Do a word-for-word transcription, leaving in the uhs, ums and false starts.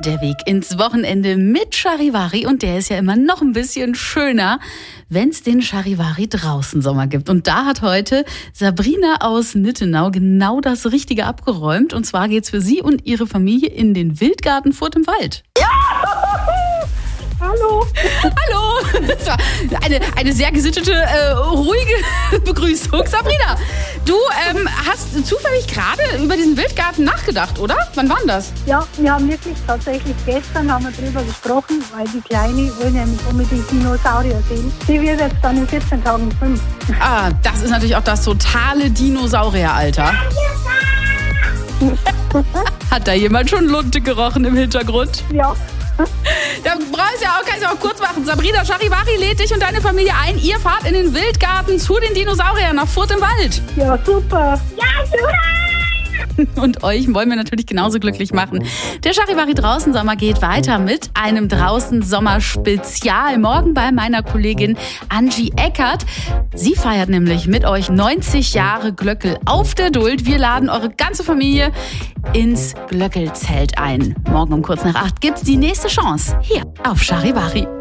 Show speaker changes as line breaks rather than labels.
Der Weg ins Wochenende mit Charivari und der ist ja immer noch ein bisschen schöner, wenn es den Charivari draußen Sommer gibt. Und da hat heute Sabrina aus Nittenau genau das Richtige abgeräumt. Und zwar geht's für sie und ihre Familie in den Wildgarten Furt im Wald.
Ja! Hallo!
Hallo! Das war eine, eine sehr gesittete, äh, ruhige Begrüßung. Sabrina, du ähm, hast zufällig gerade über diesen Wildgarten nachgedacht, oder? Wann war denn das?
Ja, wir haben wirklich tatsächlich gestern haben wir darüber gesprochen, weil die Kleine will nämlich unbedingt Dinosaurier sehen. Die wird jetzt dann in vierzehn Tagen fünf.
Ah, das ist natürlich auch das totale Dinosaurieralter. Hat da jemand schon Lunte gerochen im Hintergrund?
Ja.
Da brauchst du ja auch, kannst du auch kurz machen. Sabrina, Charivari lädt dich und deine Familie ein. Ihr fahrt in den Wildgarten zu den Dinosauriern nach Furt im Wald.
Ja, super. Ja, super.
Und euch wollen wir natürlich genauso glücklich machen. Der Charivari Draußen Sommer geht weiter mit einem Draußen Sommer Spezial. Morgen bei meiner Kollegin Angie Eckert. Sie feiert nämlich mit euch neunzig Jahre Glöckel auf der Duld. Wir laden eure ganze Familie ins Glöckelzelt ein. Morgen um kurz nach acht gibt's die nächste Chance hier auf Charivari.